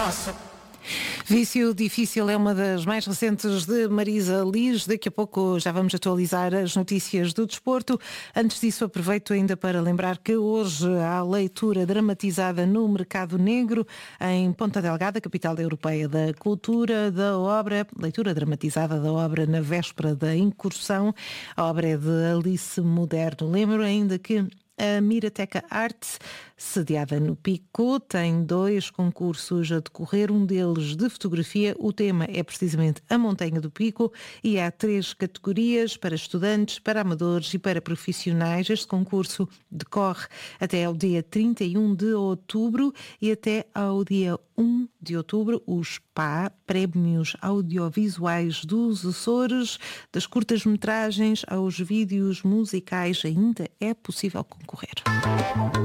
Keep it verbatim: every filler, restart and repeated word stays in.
Vício Difícil é uma das mais recentes de Marisa Liz. Daqui a pouco já vamos atualizar as notícias do desporto. Antes disso, aproveito ainda para lembrar que hoje há leitura dramatizada no Mercado Negro, em Ponta Delgada, capital europeia da cultura, da obra, leitura dramatizada da obra na véspera da incursão. A obra é de Alice Moderno. Lembro ainda que a Mirateca Arts, sediada no Pico, tem dois concursos a decorrer, um deles de fotografia. O tema é precisamente a Montanha do Pico e há três categorias: para estudantes, para amadores e para profissionais. Este concurso decorre até ao dia trinta e um de outubro e até ao dia um de outubro. Os P A, Prémios Audiovisuais dos Açores, das curtas-metragens aos vídeos musicais, ainda é possível concorrer.